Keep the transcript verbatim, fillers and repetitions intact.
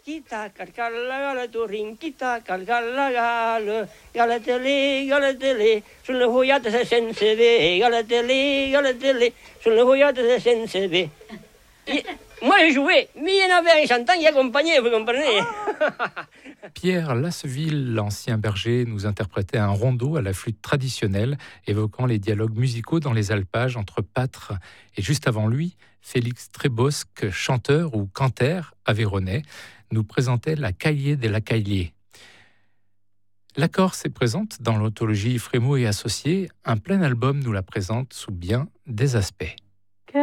Kita calcalla gala rinkita calcalla gala galatele galatele sulle hoiate sense ve galatele galatele sulle hoiate sense ve. Moi j'ai joué, mais il y en avait un chantant qui accompagnait, vous comprenez? Pierre Lasseville, l'ancien berger, nous interprétait un rondeau à la flûte traditionnelle, évoquant les dialogues musicaux dans les alpages entre pâtres. Et juste avant lui, Félix Trébosque, chanteur ou cantaire aveyronais, nous présentait la Caillée des Lacailliers. La Corse est présente dans l'anthologie Frémaux et Associés. Un plein album nous la présente sous bien des aspects.